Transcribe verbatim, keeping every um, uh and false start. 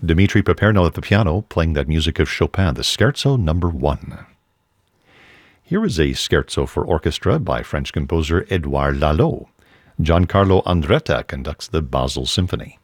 Dmitri Popernal at the piano, playing that music of Chopin, the Scherzo number one. Here is a scherzo for orchestra by French composer Edouard Lalo. Giancarlo Andretta conducts the Basel Symphony.